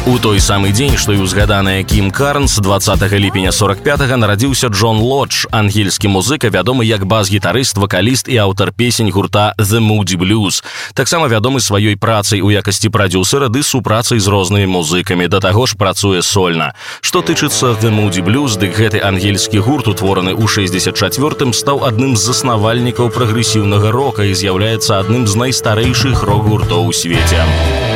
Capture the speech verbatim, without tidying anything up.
У той самы дзень, што і ўзгаданая Кім Карнс, дваццатага ліпеня сорок пятага нарадзіўся Джон Лодж, ангельскі музыка, вядомы як бас-гітарыст, вакаліст і аўтар песень гурта The Moody Blues. Таксама вядомы сваёй працай у якасці прадзюсера ды супрацай з рознымі музыкамі, да таго ж працуе сольна. Што тычыцца The Moody Blues, дык гэты ангельскі гурт, утвораны ў шэсцьдзесят чацвёртым, стаў адным з заснавальнікаў прагрэсіўнага рока і з'яўляецца адным з найстарэйшых рок-гуртоў у свеце.